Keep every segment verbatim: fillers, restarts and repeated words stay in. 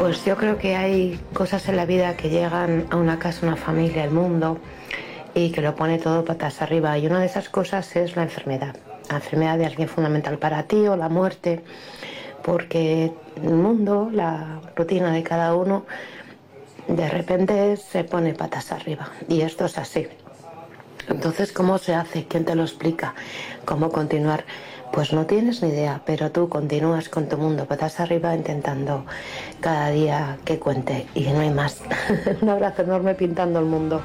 Pues yo creo que hay cosas en la vida que llegan a una casa, una familia, el mundo, y que lo pone todo patas arriba. Y una de esas cosas es la enfermedad. La enfermedad de alguien fundamental para ti o la muerte, porque el mundo, la rutina de cada uno, de repente se pone patas arriba. Y esto es así. Entonces, ¿cómo se hace? ¿Quién te lo explica? ¿Cómo continuar? Pues no tienes ni idea, pero tú continúas con tu mundo patas arriba intentando cada día que cuente y no hay más. Un abrazo enorme pintando el mundo.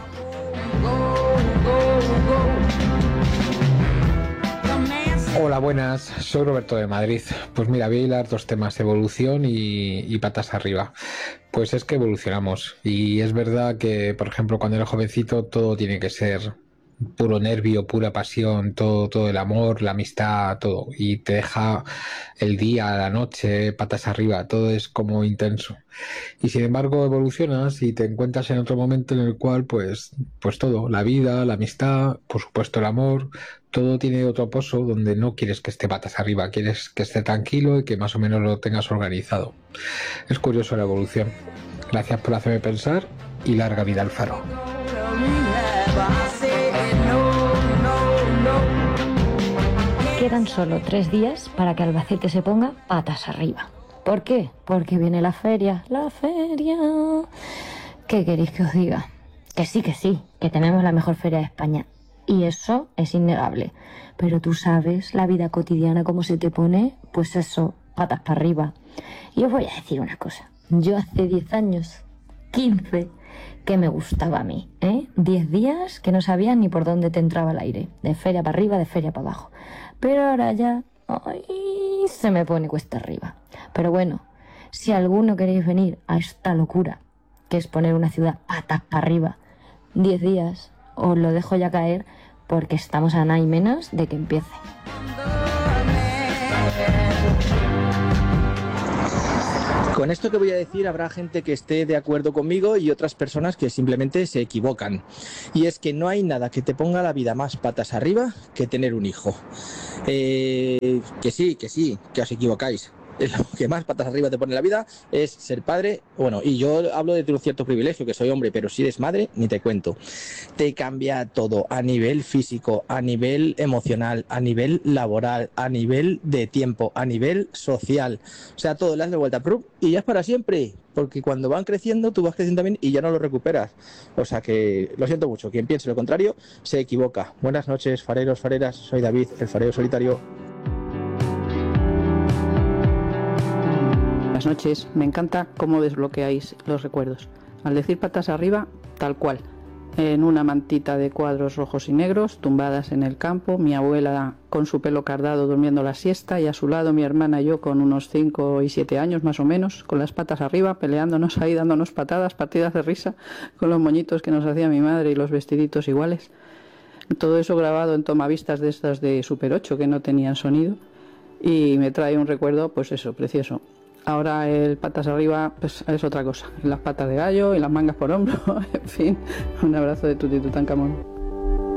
Hola, buenas, soy Roberto de Madrid. Pues mira, voy a hilar dos temas, evolución y, y patas arriba. Pues es que evolucionamos y es verdad que, por ejemplo, cuando eres jovencito todo tiene que ser puro nervio, pura pasión, todo, todo el amor, la amistad, todo. Y te deja el día, la noche, patas arriba, todo es como intenso. Y sin embargo evolucionas y te encuentras en otro momento en el cual pues, pues todo, la vida, la amistad, por supuesto el amor, todo tiene otro pozo donde no quieres que esté patas arriba, quieres que esté tranquilo y que más o menos lo tengas organizado. Es curioso la evolución. Gracias por hacerme pensar y larga vida al faro. Quedan solo tres días para que Albacete se ponga patas arriba. ¿Por qué? Porque viene la feria. La feria. ¿Qué queréis que os diga? Que sí, que sí, que tenemos la mejor feria de España. Y eso es innegable. Pero tú sabes la vida cotidiana cómo se te pone, pues eso, patas para arriba. Y os voy a decir una cosa. Yo hace diez años, quince, que me gustaba a mí, ¿eh? diez días que no sabías ni por dónde te entraba el aire. De feria para arriba, de feria para abajo. Pero ahora ya, ay, se me pone cuesta arriba. Pero bueno, si alguno queréis venir a esta locura, que es poner una ciudad patas para arriba, diez días, os lo dejo ya caer porque estamos a nada y menos de que empiece. Con esto que voy a decir habrá gente que esté de acuerdo conmigo y otras personas que simplemente se equivocan. Y es que no hay nada que te ponga la vida más patas arriba que tener un hijo. Eh, que sí, que sí, que os equivocáis. Lo que más patas arriba te pone la vida es ser padre. Bueno, y yo hablo de un cierto privilegio, que soy hombre, pero si eres madre, ni te cuento. Te cambia todo a nivel físico, a nivel emocional, a nivel laboral, a nivel de tiempo, a nivel social. O sea, todo le das de vuelta y ya es para siempre. Porque cuando van creciendo, tú vas creciendo también y ya no lo recuperas. O sea que lo siento mucho. Quien piense lo contrario se equivoca. Buenas noches, fareros, fareras. Soy David, el farero solitario. Buenas noches, me encanta cómo desbloqueáis los recuerdos. Al decir patas arriba, tal cual, en una mantita de cuadros rojos y negros, tumbadas en el campo, mi abuela con su pelo cardado durmiendo la siesta y a su lado mi hermana y yo con unos cinco y siete años más o menos, con las patas arriba, peleándonos ahí, dándonos patadas, partidas de risa, con los moñitos que nos hacía mi madre y los vestiditos iguales. Todo eso grabado en tomavistas de estas de Super ocho que no tenían sonido y me trae un recuerdo, pues eso, precioso. Ahora el patas arriba pues es otra cosa, las patas de gallo y las mangas por hombro, en fin, un abrazo de Tuti Tutankamón.